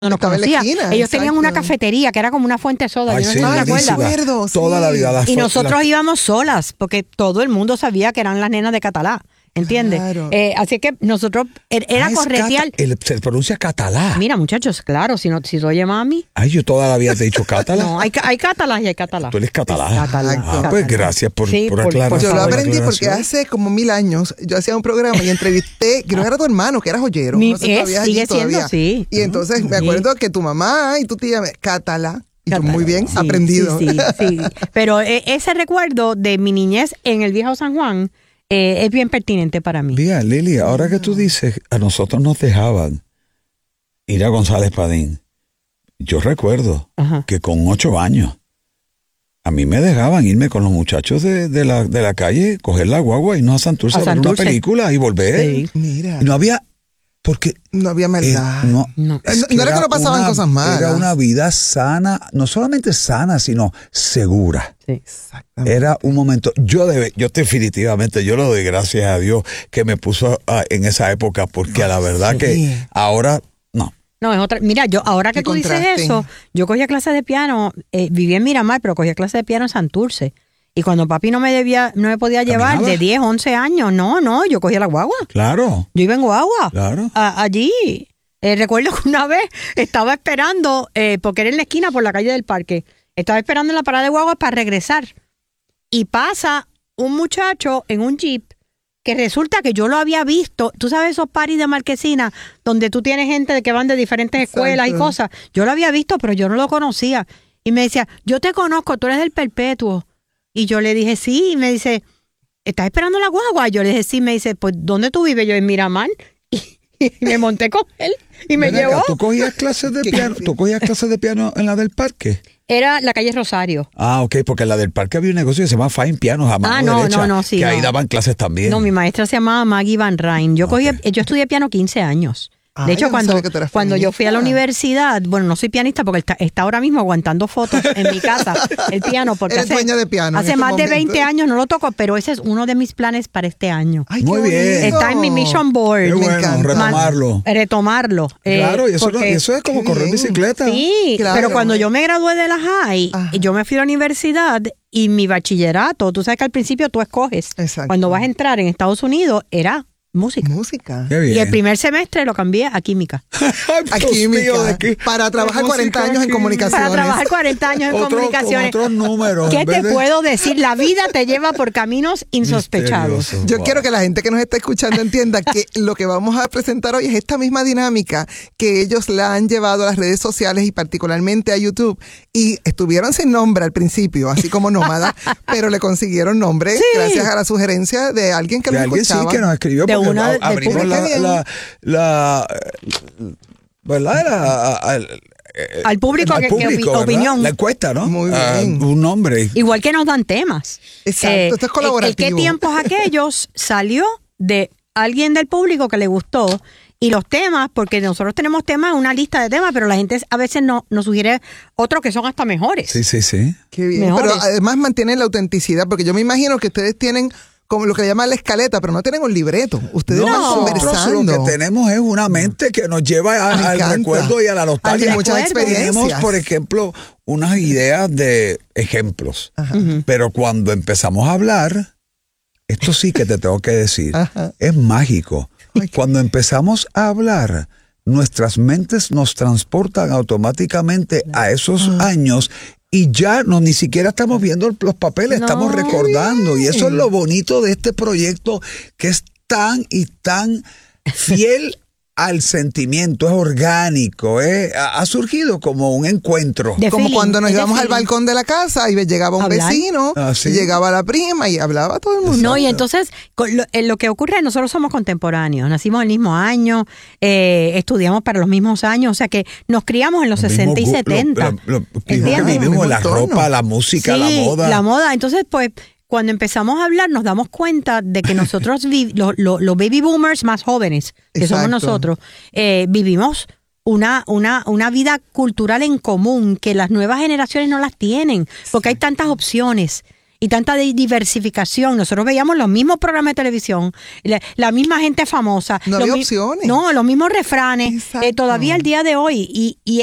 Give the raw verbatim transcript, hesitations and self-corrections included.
no nos conocía. Ellos exacto. tenían una cafetería que era como una fuente de soda. Ay, yo no sí, sé si te acuerdas. Toda sí. la vida. Las y nosotros las... íbamos solas porque todo el mundo sabía que eran las nenas de Catalá. ¿Entiendes? Claro. Eh, así que nosotros, era ah, corretear. Cata, el, se pronuncia catalá. Mira, muchachos, claro, si no si tú oye mami. Ay, yo toda la vida te he dicho catalá. No, hay, hay catalá y hay catalá. Tú eres catalá. catalá. Ah, catalá. Pues gracias por, sí, por, por aclarar. Yo lo aprendí porque hace como mil años yo hacía un programa y entrevisté, creo que era tu hermano, que era joyero. Mi, no sé es, sigue siendo, todavía. sí. Y entonces me acuerdo sí. que tu mamá y tu tía, catalá. Y tú muy bien sí, aprendido. Sí, sí, sí. Pero eh, ese recuerdo de mi niñez en el viejo San Juan Eh, es bien pertinente para mí. Mira, Lili, ahora que tú dices, a nosotros nos dejaban ir a González Padín. Yo recuerdo Ajá. que con ocho años, a mí me dejaban irme con los muchachos de, de, la, de la calle, coger la guagua, irnos a Santurce a, a ver una película y volver. Sí. Mira. Y no había... Porque no había maldad. Eh, no, no. Es que no era que no pasaban una, cosas malas. Era una vida sana, no solamente sana, sino segura. Sí, exactamente. Era un momento, yo debe, yo definitivamente, yo le doy gracias a Dios que me puso uh, en esa época, porque a la verdad sí. que ahora, no. No, es otra. Mira, yo ahora que tú contraste. dices eso, yo cogía clases de piano, eh, vivía en Miramar, pero cogía clases de piano en Santurce. Y cuando papi no me debía, no me podía llevar ¿Caminaba? de diez, once años, no, no, yo cogía la guagua. Claro. Yo iba en guagua. Claro. A, allí. Eh, recuerdo que una vez estaba esperando, eh, porque era en la esquina por la calle del parque, estaba esperando en la parada de guagua para regresar. Y pasa un muchacho en un jeep que resulta que yo lo había visto. Tú sabes esos paris de Marquesina donde tú tienes gente de que van de diferentes escuelas Exacto. y cosas. Yo lo había visto, pero yo no lo conocía. Y me decía, yo te conozco, tú eres del Perpetuo. Y yo le dije, sí, y me dice, ¿estás esperando la guagua? Yo le dije, sí, me dice, pues, ¿dónde tú vives? Yo en Miramar. Y, y me monté con él y me Ven llevó. Acá, ¿Tú cogías clases de piano? ¿Tú cogías clases de piano en la del parque? Era la calle Rosario. Ah, ok, porque en la del parque había un negocio que se llama Fine Pianos a mano ah, no, derecha, no, no, sí, que no. ahí daban clases también. No, mi maestra se llamaba Maggie Van Rijn. Yo, okay. cogía, yo estudié piano quince años. De Ay, hecho, no cuando, cuando yo fui a la universidad, bueno, no soy pianista porque está, está ahora mismo aguantando fotos en mi casa, el piano, porque Eres hace, dueña de piano hace en más este de veinte años no lo toco, pero ese es uno de mis planes para este año. Ay, Muy bien. Está en mi mission board. Qué bueno, me encanta. retomarlo. Man, retomarlo. Claro, eh, y eso, porque, no, eso es como correr bien. bicicleta. Sí, claro. Pero cuando yo me gradué de la high, Ajá. yo me fui a la universidad y mi bachillerato, tú sabes que al principio tú escoges. Exacto. Cuando vas a entrar en Estados Unidos, era música. Música. Qué bien. Y el primer semestre lo cambié a química. A química. Para trabajar cuarenta años en comunicaciones. Para trabajar cuarenta años en Otro, comunicaciones. Otros números. ¿Qué te de... puedo decir? La vida te lleva por caminos insospechados. Yo wow. quiero que la gente que nos está escuchando entienda que lo que vamos a presentar hoy es esta misma dinámica que ellos la han llevado a las redes sociales y particularmente a YouTube. Y estuvieron sin nombre al principio, así como Nómada, pero le consiguieron nombre sí. gracias a la sugerencia de alguien que de lo alguien escuchaba. Sí, que nos escribió. De una, abrimos la, la, la, ¿verdad? La, al, al público, al que, público que opinión. La encuesta, ¿no? Muy bien. Uh, un nombre. Igual que nos dan temas. Exacto, eh, esto es colaborativo. El, el qué tiempos aquellos salió de alguien del público que le gustó. Y los temas, porque nosotros tenemos temas, una lista de temas, pero la gente a veces no, nos sugiere otros que son hasta mejores. Sí, sí, sí. Qué bien. Mejores. Pero además mantienen la autenticidad, porque yo me imagino que ustedes tienen como lo que llaman la escaleta, pero no tienen un libreto. Ustedes no, van conversando. Lo que tenemos es una mente que nos lleva a, al recuerdo y a la nostalgia. Hay muchas experiencias. Tenemos, por ejemplo, unas ideas de ejemplos. Ajá. Pero cuando empezamos a hablar, esto sí que te tengo que decir, Ajá. es mágico. Cuando empezamos a hablar, nuestras mentes nos transportan automáticamente a esos Ajá. años. Y ya no ni siquiera estamos viendo los papeles, no. estamos recordando. Y eso es lo bonito de este proyecto, que es tan y tan fiel al sentimiento, es orgánico, ¿eh? ha surgido como un encuentro. De como feeling, cuando nos íbamos al feeling. balcón de la casa y llegaba un ¿Hablar? vecino, ah, ¿sí? y llegaba la prima y hablaba todo el mundo. No, y entonces lo, lo que ocurre, nosotros somos contemporáneos, nacimos el mismo año, eh, estudiamos para los mismos años, o sea que nos criamos en los, los sesenta y setenta. Lo, lo, lo, que vivimos la ropa, la música, sí, la moda. la moda, entonces pues cuando empezamos a hablar nos damos cuenta de que nosotros, los lo, lo, lo baby boomers más jóvenes, que Exacto. somos nosotros, eh, vivimos una, una, una vida cultural en común que las nuevas generaciones no las tienen, porque hay tantas opciones. y tanta di- diversificación. Nosotros veíamos los mismos programas de televisión, la, la misma gente famosa. No los había mi- opciones. No, los mismos refranes, Exacto. eh, todavía el día de hoy. Y, y